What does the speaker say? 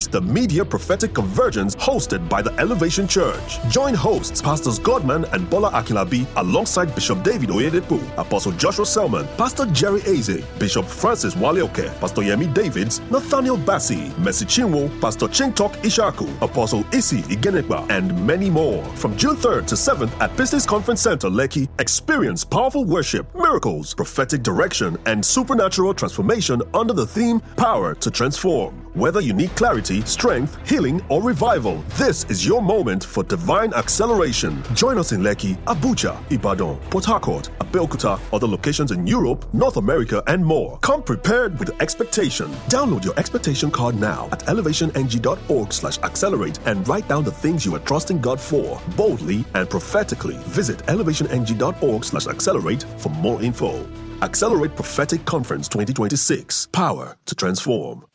the Media Prophetic Convergence hosted by the Elevation Church. Join hosts Pastors Godman and Bola Akinlabi alongside Bishop David Oyedepo, Apostle Joshua Selman, Pastor Jerry Eze, Bishop Francis Waleoke, Pastor Yemi Davids, Nathaniel Bassi, Mercy Chinwo, Pastor Chintok Ishaku, Apostle Isi Igenekba, and many more. From June 3rd to 7th at Business Conference Center, Lekki, experience powerful worship, miracles, prophetic direction, and supernatural transformation under the theme Power to Transform. Whether you need clarity, strength, healing, or revival, this is your moment for divine acceleration. Join us in Lekki, Abuja, Ibadan, Port Harcourt, Abeokuta, other locations in Europe, North America, and more. Come prepared with expectation. Download your expectation card now at elevationg.org/accelerate and write down the things you are trusting God for, boldly and prophetically. Visit elevationg.org/accelerate for more info. Accelerate Prophetic Conference 2026. Power to Transform.